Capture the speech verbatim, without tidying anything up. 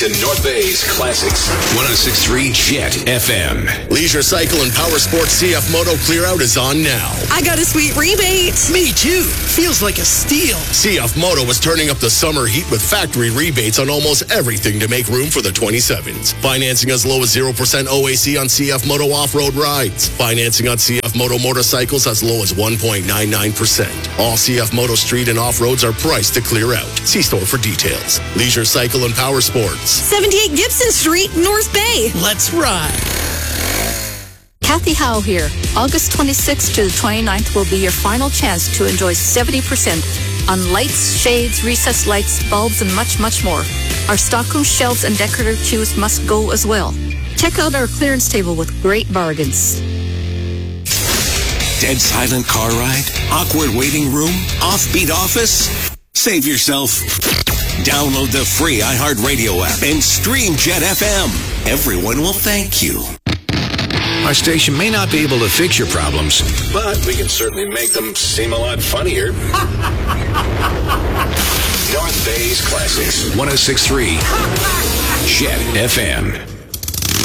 In North Bay's Classics. one oh six point three Jet F M. Leisure Cycle and Power Sports C F Moto Clear Out is on now. I got a sweet rebate. Me too. Feels like a steal. C F Moto is turning up the summer heat with factory rebates on almost everything to make room for the twenty-sevens. Financing as low as zero percent O A C on C F Moto off-road rides. Financing on C F Moto motorcycles as low as one point nine nine percent. All C F Moto street and off-roads are priced to clear out. See store for details. Leisure Cycle and Power Sports. seventy-eight Gibson Street, North Bay. Let's ride. Kathy Howe here. August twenty-sixth to the twenty-ninth will be your final chance to enjoy seventy percent on lights, shades, recessed lights, bulbs, and much, much more. Our stockroom shelves and decorative chews must go as well. Check out our clearance table with great bargains. Dead silent car ride? Awkward waiting room? Offbeat office? Save yourself. Download the free iHeartRadio app and stream Jet F M. Everyone will thank you. Our station may not be able to fix your problems, But we can certainly make them seem a lot funnier. North Bay's Classics. one oh six point three Jet F M.